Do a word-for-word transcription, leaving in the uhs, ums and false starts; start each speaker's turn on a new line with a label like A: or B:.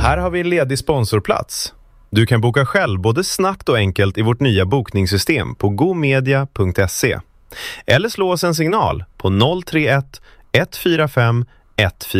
A: Här har vi en ledig sponsorplats. Du kan boka själv både snabbt och enkelt i vårt nya bokningssystem på gomedia punkt se. Eller slå oss en signal på noll tre ett ett fyra fem ett fyra.